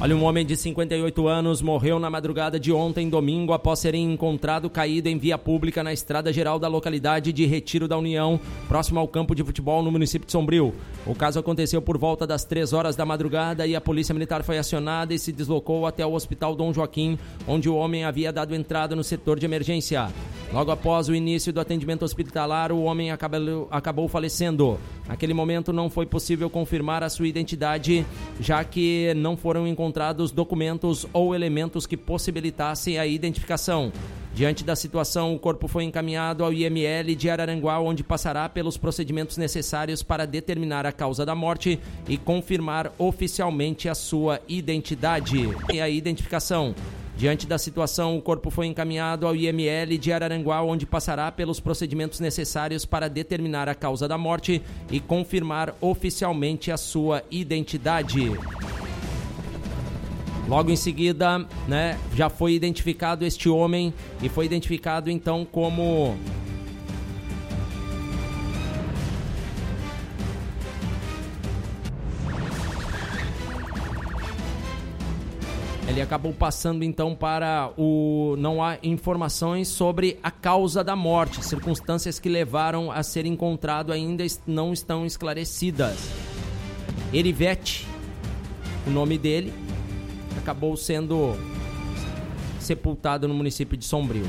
Olha, um homem de 58 anos morreu na madrugada de ontem, domingo, após ser encontrado caído em via pública na estrada geral da localidade de Retiro da União, próximo ao campo de futebol no município de Sombrio. O caso aconteceu por volta das 3 horas da madrugada e a polícia militar foi acionada e se deslocou até o Hospital Dom Joaquim, onde o homem havia dado entrada no setor de emergência. Logo após o início do atendimento hospitalar, o homem acabou falecendo. Naquele momento não foi possível confirmar a sua identidade, já que não foram encontrados documentos ou elementos que possibilitassem a identificação. Diante da situação, o corpo foi encaminhado ao IML de Araranguá, onde passará pelos procedimentos necessários para determinar a causa da morte e confirmar oficialmente a sua identidade e a identificação. Diante da situação, o corpo foi encaminhado ao IML de Araranguá, onde passará pelos procedimentos necessários para determinar a causa da morte e confirmar oficialmente a sua identidade. Logo em seguida, já foi identificado este homem e foi identificado então como ele acabou passando então para o... Não há informações sobre a causa da morte. Circunstâncias que levaram a ser encontrado ainda não estão esclarecidas. Erivete, o nome dele, acabou sendo sepultado no município de Sombrio.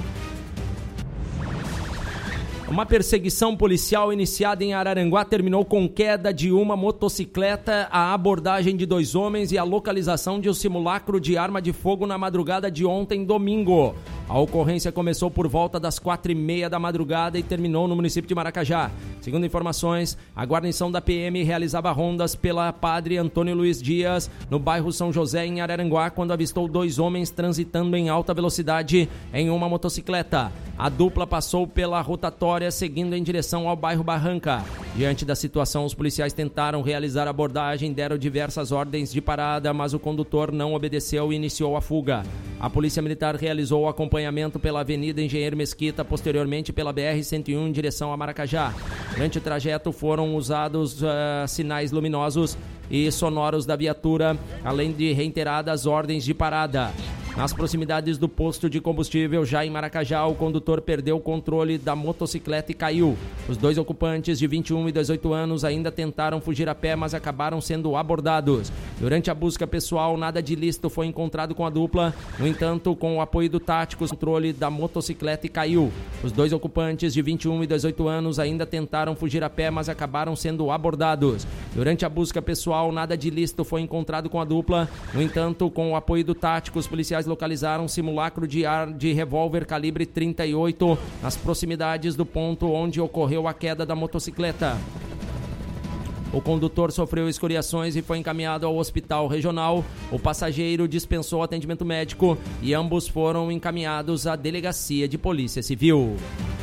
Uma perseguição policial iniciada em Araranguá terminou com queda de uma motocicleta, a abordagem de 2 homens e a localização de um simulacro de arma de fogo na madrugada de ontem, domingo. A ocorrência começou por volta das 4h30 da madrugada e terminou no município de Maracajá. Segundo informações, a guarnição da PM realizava rondas pela Padre Antônio Luiz Dias, no bairro São José, em Araranguá, quando avistou 2 homens transitando em alta velocidade em uma motocicleta. A dupla passou pela rotatória, seguindo em direção ao bairro Barranca. Diante da situação, os policiais tentaram realizar a abordagem, deram diversas ordens de parada, mas o condutor não obedeceu e iniciou a fuga. A Polícia Militar realizou o acompanhamento pela Avenida Engenheiro Mesquita, posteriormente pela BR-101 em direção a Maracajá. Durante o trajeto foram usados sinais luminosos e sonoros da viatura, além de reiteradas ordens de parada. Nas proximidades do posto de combustível, já em Maracajá, o condutor perdeu o controle da motocicleta e caiu. Os 2 ocupantes, de 21 e 18 anos, ainda tentaram fugir a pé, mas acabaram sendo abordados. Durante a busca pessoal, nada de ilícito foi encontrado com a dupla. No entanto, com o apoio do tático, o controle da motocicleta e caiu. Os 2 ocupantes, de 21 e 18 anos, ainda tentaram fugir a pé, mas acabaram sendo abordados. Durante a busca pessoal, nada de ilícito foi encontrado com a dupla. No entanto, com o apoio do tático, os policiais localizaram um simulacro de revólver calibre 38 nas proximidades do ponto onde ocorreu a queda da motocicleta. O condutor sofreu escoriações e foi encaminhado ao hospital regional. O passageiro dispensou atendimento médico e ambos foram encaminhados à delegacia de polícia civil.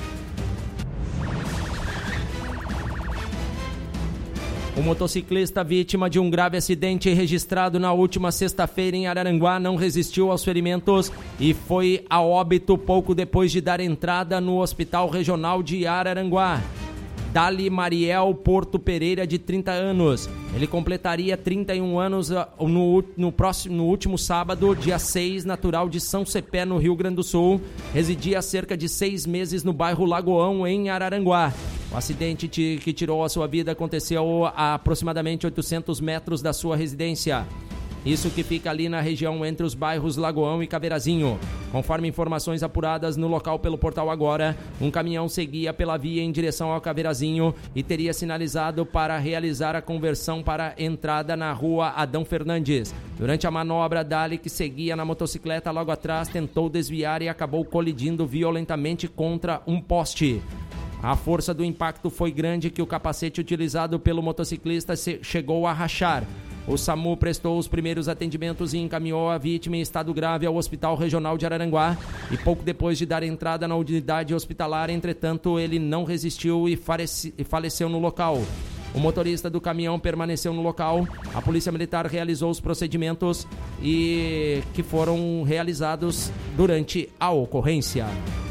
O motociclista vítima de um grave acidente registrado na última sexta-feira em Araranguá não resistiu aos ferimentos e foi a óbito pouco depois de dar entrada no Hospital Regional de Araranguá. Dali Mariel Porto Pereira, de 30 anos. Ele completaria 31 anos no último sábado, dia 6, natural de São Cepé, no Rio Grande do Sul. Residia há cerca de 6 meses no bairro Lagoão, em Araranguá. O acidente que tirou a sua vida aconteceu a aproximadamente 800 metros da sua residência. Isso que fica ali na região entre os bairros Lagoão e Caveirazinho. Conforme informações apuradas no local pelo Portal Agora, um caminhão seguia pela via em direção ao Caveirazinho e teria sinalizado para realizar a conversão para entrada na rua Adão Fernandes. Durante a manobra, Dali, que seguia na motocicleta logo atrás, tentou desviar e acabou colidindo violentamente contra um poste. A força do impacto foi grande que o capacete utilizado pelo motociclista chegou a rachar. O SAMU prestou os primeiros atendimentos e encaminhou a vítima em estado grave ao Hospital Regional de Araranguá. E pouco depois de dar entrada na unidade hospitalar, entretanto, ele não resistiu e faleceu no local. O motorista do caminhão permaneceu no local. A Polícia Militar realizou os procedimentos que foram realizados durante a ocorrência.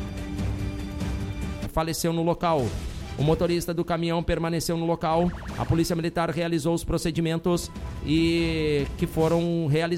Faleceu no local. O motorista do caminhão permaneceu no local. A Polícia Militar realizou os procedimentos que foram realizados